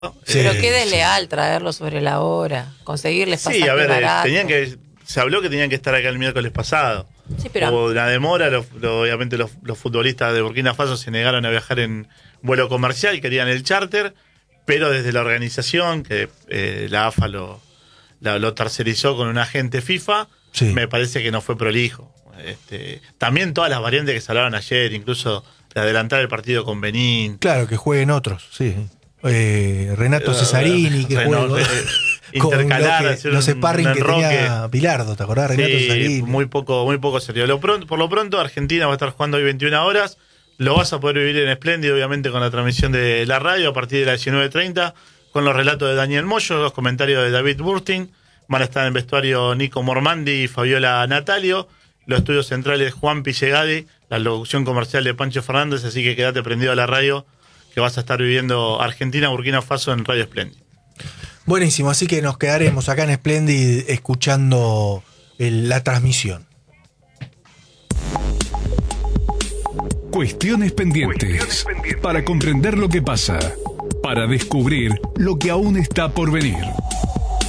Pero qué desleal traerlo sobre la hora, conseguirles pasajes baratos. Se habló que tenían que estar acá el miércoles pasado. Sí, pero hubo una demora, obviamente los futbolistas de Burkina Faso se negaron a viajar en vuelo comercial, querían el charter, pero desde la organización, que la AFA lo tercerizó con un agente FIFA, sí, me parece que no fue prolijo. También todas las variantes que se hablaron ayer, incluso de adelantar el partido con Benín. Claro, que jueguen otros, sí. Renato Cesarini, que juegue intercalar, los sparring que tenía Bilardo, ¿te acordás? Renato Cesarini. Muy poco serio. Por lo pronto, Argentina va a estar jugando hoy 21 horas. Lo vas a poder vivir en Espléndido, obviamente, con la transmisión de la radio a partir de las 19:30, con los relatos de Daniel Moyo, los comentarios de David Bursting. Van a estar en el vestuario Nico Mormandi y Fabiola Natalio. Los estudios centrales Juan Pillegade, la locución comercial de Pancho Fernández, así que quédate prendido a la radio, que vas a estar viviendo Argentina, Burkina Faso en Radio Splendid. Buenísimo, así que nos quedaremos acá en Splendid escuchando la transmisión. Cuestiones pendientes. Para comprender lo que pasa. Para descubrir lo que aún está por venir.